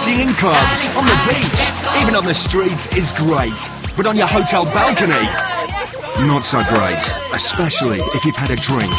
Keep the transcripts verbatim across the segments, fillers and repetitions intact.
Partying in clubs, on the beach, even on the streets is great. But on your hotel balcony, not so great. Especially if you've had a drink.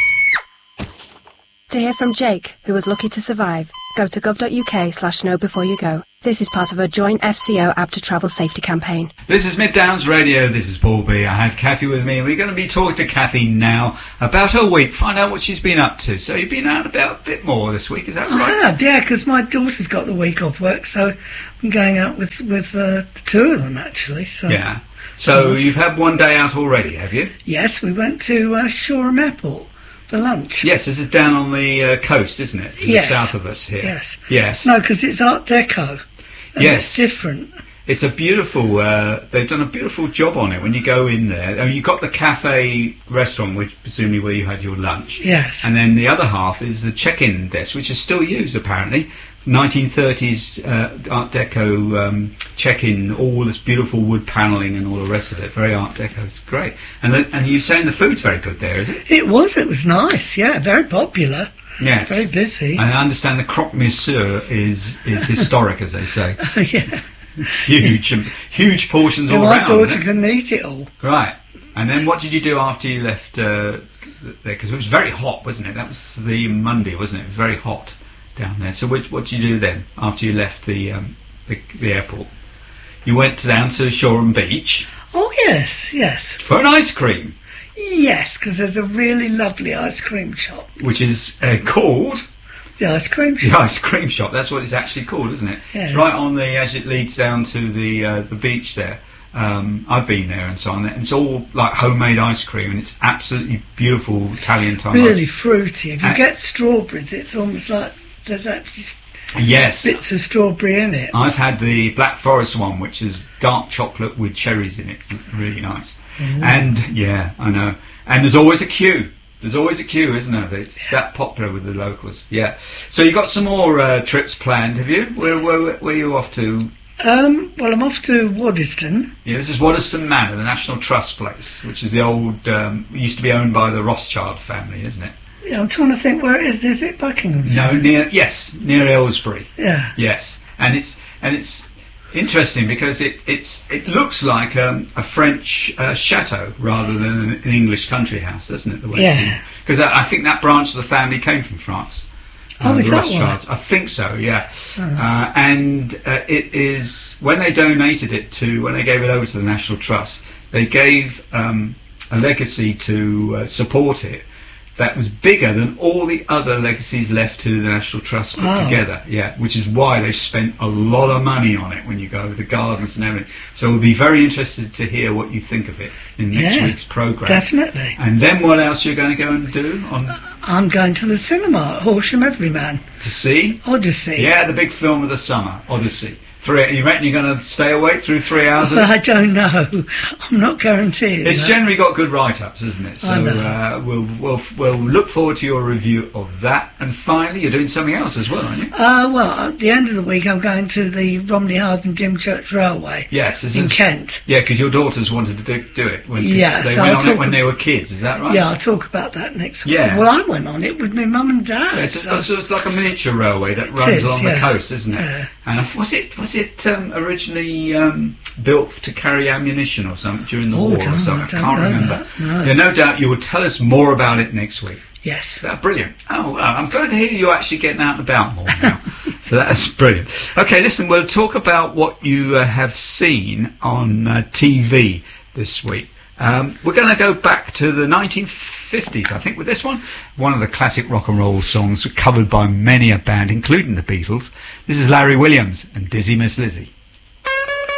To hear from Jake, who was lucky to survive, go to gov.uk slash know before you go. This is part of a joint F C O Ab to Travel Safety campaign. This is Mid Downs Radio, this is Paul B. I have Kathy with me, and we're going to be talking to Kathy now about her week, find out what she's been up to. So you've been out about a bit more this week, is that right? I have, yeah, because my daughter's got the week off work, so I'm going out with, with uh, the two of them, actually. So. Yeah. So you've had one day out already, have you? Yes, we went to uh, Shoreham Airport for lunch. Yes, this is down on the uh, coast, isn't it? To yes. the south of us here. Yes. Yes. No, because it's Art Deco. And yes. It's different. It's a beautiful, uh, they've done a beautiful job on it when you go in there. I mean, you've got the cafe restaurant, which presumably where you had your lunch. Yes. And then the other half is the check-in desk, which is still used apparently. nineteen thirties uh, Art Deco um, check-in, all this beautiful wood panelling and all the rest of it. Very Art Deco, it's great. And the, and you're saying the food's very good there, is it? It was, it was nice, yeah, very popular. Yes. Very busy. And I understand the croque monsieur is, is historic, as they say. Yeah. Huge, huge portions all my around. My daughter isn't it? couldn't eat it all. Right. And then what did you do after you left uh, there? Because it was very hot, wasn't it? That was the Monday, wasn't it? Very hot down there. So what, what did you do then after you left the, um, the the airport? You went down to Shoreham Beach. Oh, yes, yes. For an ice cream. Yes, because there's a really lovely ice cream shop. Which is uh, called... The ice cream shop. The ice cream shop. That's what it's actually called, isn't it? Yeah. It's right on the as it leads down to the uh, the beach there. Um, I've been there and so on. And it's all like homemade ice cream, and it's absolutely beautiful Italian type. Really ice. fruity. If you and get strawberries, it's almost like there's actually yes bits of strawberry in it. I've had the Black Forest one, which is dark chocolate with cherries in it. It's really nice. Mm. And yeah, I know. And there's always a queue. There's always a queue, isn't there? It's that popular with the locals. Yeah. So you got some more uh, trips planned, have you? Where, where, where are you off to? Um, well, I'm off to Waddesdon. Yeah, this is Waddesdon Manor, the National Trust place, which is the old, um, used to be owned by the Rothschild family, isn't it? Yeah, I'm trying to think where it is. Is it Buckinghamshire? No, near, yes, near Aylesbury. Yeah. Yes. And it's, and it's interesting because it, it's, it looks like um, a French uh, chateau rather than an English country house, doesn't it? The way yeah. Because I, I think that branch of the family came from France. Oh, uh, is the that Rothschilds. right? I think so, yeah. Oh. Uh, and uh, it is, when they donated it to, when they gave it over to the National Trust, they gave um, a legacy to uh, support it that was bigger than all the other legacies left to the National Trust put oh. together. Yeah, which is why they spent a lot of money on it when you go, the gardens and everything. So we'll be very interested to hear what you think of it in next yeah, week's programme. Definitely. And then what else you're going to go and do? On I'm going to the cinema at Horsham Everyman. To see? Odyssey. Yeah, the big film of the summer, Odyssey. Three, you reckon you're going to stay awake through three hours? Of well, I don't know. I'm not guaranteed. It's no. generally got good write-ups, isn't it? So I know. Uh, we'll, we'll we'll look forward to your review of that. And finally, you're doing something else as well, aren't you? Uh, well, at the end of the week, I'm going to the Romney Harding Dymchurch Railway. Yes, this in is, Kent. Yeah, because your daughters wanted to do, do it. When, yeah, they so went I'll on it talk when they were kids. Is that right? Yeah, I'll talk about that next week. Yeah. Well, I went on it with my mum and dad. Yeah, it's, so. so it's like a miniature railway that It runs is, along yeah. the coast, isn't it? Yeah. And if- was it was it um, originally um, built to carry ammunition or something during the Oh, war or don't- something? I I don't can't know remember. that, no. Yeah, no doubt you will tell us more about it next week. Yes. Uh, brilliant. Oh, well, I'm glad to hear you actually getting out and about more now. So that's brilliant. Okay, listen, we'll talk about what you uh, have seen on uh, T V this week. Um, we're going to go back to the nineteen fifties, I think, with this one. One of the classic rock and roll songs covered by many a band, including the Beatles. This is Larry Williams and Dizzy Miss Lizzie.